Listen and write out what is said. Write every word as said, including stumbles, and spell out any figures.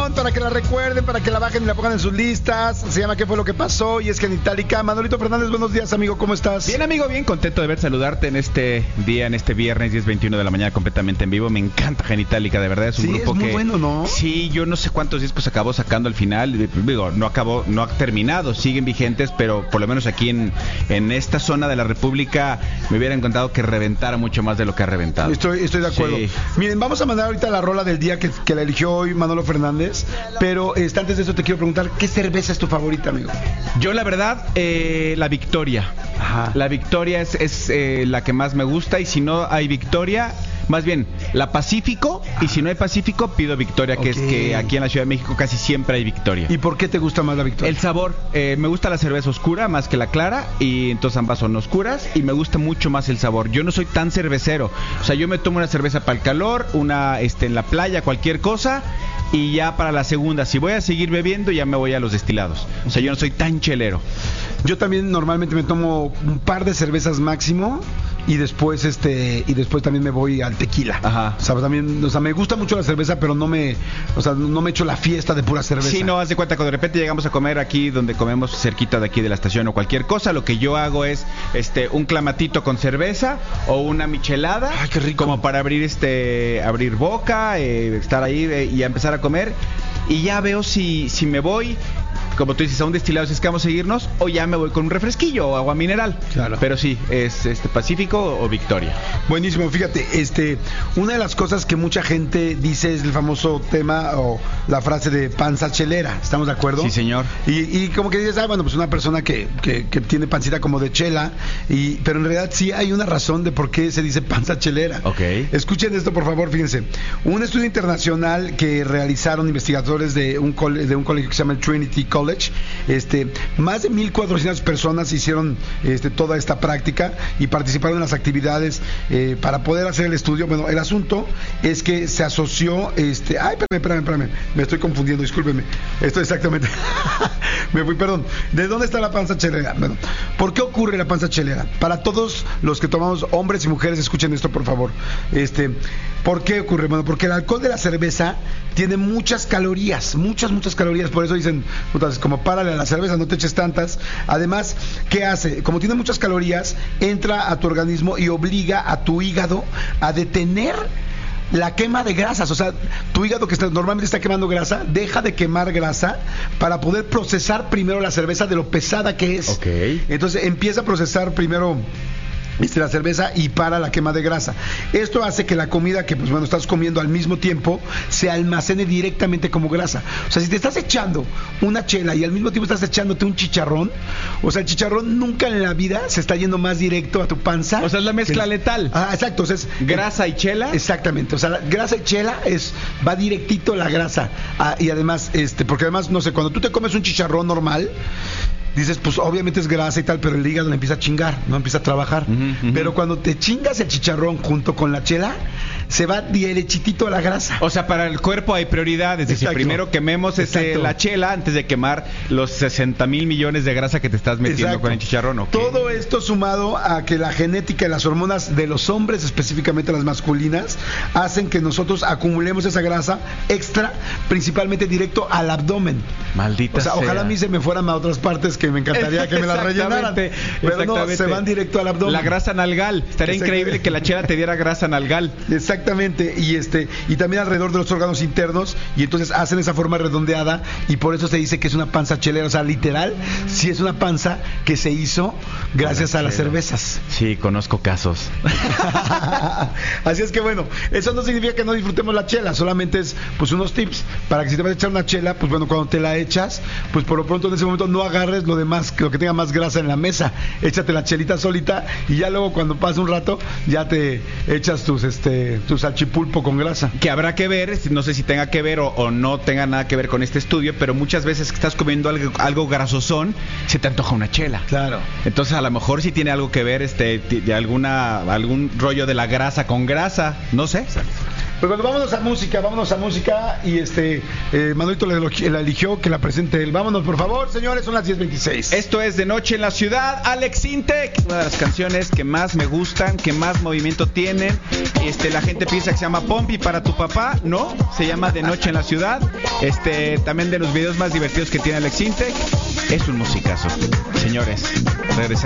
canción para que la recuerden, para que la bajen y la pongan en sus listas. Se llama ¿Qué fue lo que pasó? Y es Genitalica. Manolito Fernández, buenos días, amigo, ¿cómo estás? Bien, amigo, bien contento de ver, saludarte en este día, en este viernes diez veintiuno de la mañana, completamente en vivo. Me encanta Genitalica, de verdad, es un sí, grupo es muy que... bueno, ¿no? Sí, yo no sé cuántos discos acabó sacando al final. Digo, no acabó, no ha terminado, siguen vigentes, pero por lo menos aquí en, en esta zona de la República me hubiera encantado que reventara mucho más de lo que ha reventado. Estoy, estoy de acuerdo. Sí. Miren, vamos a mandar ahorita la rola del día que, que la eligió hoy Manolo Fernández, pero este, antes de eso te quiero preguntar, ¿qué cerveza es tu favorita, amigo? Yo, la verdad, eh, la Victoria. Ajá. La Victoria es, es eh, la que más me gusta, y si no hay Victoria, más bien la Pacífico, y si no hay Pacífico, pido Victoria, que okay. es que aquí en la Ciudad de México casi siempre hay Victoria. ¿Y por qué te gusta más la Victoria? El sabor, eh, me gusta la cerveza oscura más que la clara, y entonces ambas son oscuras, y me gusta mucho más el sabor. Yo no soy tan cervecero, o sea, yo me tomo una cerveza para el calor, una este, en la playa, cualquier cosa, y ya para la segunda, si voy a seguir bebiendo, ya me voy a los destilados. O sea, yo no soy tan chelero. Yo también normalmente me tomo un par de cervezas máximo y después este y después también me voy al tequila. Ajá. O sea, también, o sea, me gusta mucho la cerveza, pero no me, o sea, no me echo la fiesta de pura cerveza. Sí, no, haz de cuenta que de repente llegamos a comer aquí donde comemos cerquita de aquí de la estación o cualquier cosa, lo que yo hago es este un clamatito con cerveza o una michelada. Ay, qué rico. Como para abrir este abrir boca, eh, estar ahí eh, y empezar a comer, y ya veo si si me voy, como tú dices, a un destilado si es que vamos a seguirnos, o ya me voy con un refresquillo o agua mineral. Claro. Pero sí, es este Pacífico o Victoria. Buenísimo, fíjate, este, una de las cosas que mucha gente dice es el famoso tema o la frase de panza chelera, ¿estamos de acuerdo? Sí, señor. Y, y como que dices, ah, bueno, pues una persona que, que, que tiene pancita como de chela, y, pero en realidad sí hay una razón de por qué se dice panza chelera. Ok. Escuchen esto, por favor, fíjense. Un estudio internacional que realizaron investigadores de un, cole, de un colegio que se llama el Trinity College. Este, más de mil cuatrocientas personas hicieron este, toda esta práctica y participaron en las actividades eh, para poder hacer el estudio. Bueno, el asunto es que se asoció, este, ay, espérame, espérame, espérame, me estoy confundiendo, discúlpeme. Esto exactamente, me fui, perdón. ¿De dónde está la panza chelera? Bueno, ¿por qué ocurre la panza chelera? Para todos los que tomamos, hombres y mujeres, escuchen esto, por favor. Este, ¿por qué ocurre? Bueno, porque el alcohol de la cerveza tiene muchas calorías, muchas, muchas calorías. Por eso dicen, putas, como párale a la cerveza, no te eches tantas. Además, ¿qué hace? Como tiene muchas calorías, entra a tu organismo y obliga a tu hígado a detener la quema de grasas. O sea, tu hígado, que está, normalmente está quemando grasa, deja de quemar grasa para poder procesar primero la cerveza de lo pesada que es. Okay. Entonces empieza a procesar primero Este, la cerveza y para la quema de grasa. Esto hace que la comida que pues bueno estás comiendo al mismo tiempo se almacene directamente como grasa. O sea, si te estás echando una chela y al mismo tiempo estás echándote un chicharrón, o sea, el chicharrón nunca en la vida se está yendo más directo a tu panza. O sea, es la mezcla que... letal. Ah, exacto. O sea, es grasa eh, y chela. Exactamente. O sea, la grasa y chela es va directito la grasa. Ah, y además, este, porque además, no sé, cuando tú te comes un chicharrón normal, dices, pues obviamente es grasa y tal, pero el hígado le empieza a chingar, no empieza a trabajar. Uh-huh, uh-huh. Pero cuando te chingas el chicharrón junto con la chela, se va derechitito a la grasa. O sea, para el cuerpo hay prioridades. Es decir, primero quememos ese, la chela antes de quemar los sesenta mil millones de grasa que te estás metiendo. Exacto. Con el chicharrón. Okay. Todo esto sumado a que la genética y las hormonas de los hombres, específicamente las masculinas, hacen que nosotros acumulemos esa grasa extra, principalmente directo al abdomen. Maldita O sea, sea. ojalá a mí se me fueran a otras partes que me encantaría que me la rellenaran. Pero no, se van directo al abdomen. La grasa nalgal. Estaría increíble que la chela te diera grasa nalgal. Exactamente. Y este y también alrededor de los órganos internos, y entonces hacen esa forma redondeada, y por eso se dice que es una panza chelera. O sea, literal, sí es una panza que se hizo gracias a las cervezas. Sí, conozco casos. Así es que bueno, eso no significa que no disfrutemos la chela, solamente es pues unos tips para que si te vas a echar una chela, pues bueno, cuando te la echas, pues por lo pronto en ese momento no agarres lo demás, lo que tenga más grasa en la mesa. Échate la chelita solita, y ya luego cuando pase un rato ya te echas tus este tu salchipulpo con grasa. Que habrá que ver, no sé si tenga que ver o, o no tenga nada que ver con este estudio, pero muchas veces que estás comiendo algo, algo grasosón, se te antoja una chela. Claro. Entonces a lo mejor sí tiene algo que ver este de alguna algún rollo de la grasa con grasa, no sé. Pues bueno, vámonos a música, vámonos a música. Y este, eh, Manolito la, la eligió, que la presente él. Vámonos, por favor, señores, son las diez veintiséis. Esto es De Noche en la Ciudad, Alex Intec. Una de las canciones que más me gustan, que más movimiento tienen. Este, la gente piensa que se llama Pompi para tu papá. No, se llama De Noche en la Ciudad. Este, también de los videos más divertidos que tiene Alex Intec. Es un musicazo. Señores, regresamos.